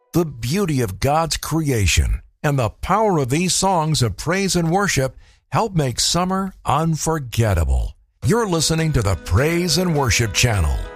The beauty of God's creation and the power of these songs of praise and worship help make summer unforgettable. You're listening to the Praise and Worship Channel.